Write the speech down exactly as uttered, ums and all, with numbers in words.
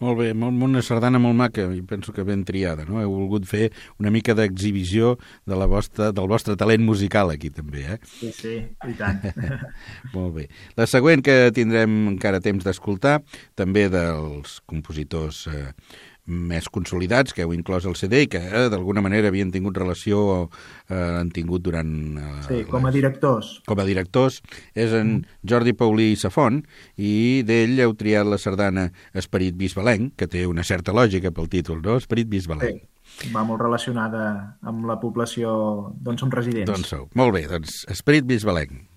Molt bé, molt, una sardana molt maca, i penso que ben triada, no? Heu volgut fer una mica d'exhibició de la vostra, del vostre talent musical aquí també, eh? Sí, sí, i tant. Molt bé. La següent que tindrem encara temps d'escoltar, també dels compositors eh, més consolidats que heu inclòs al C D i que eh, d'alguna manera havien tingut relació o eh, han tingut durant... Eh, Sí, com a les... directors. Com a directors, és en Jordi Paulí i Safont, i d'ell heu triat la sardana Esperit Bisbalenc, que té una certa lògica pel títol, no? Esperit Bisbalenc. Sí, va molt relacionada amb la població d'on som residents. Doncs sou. Molt bé, doncs Esperit Bisbalenc.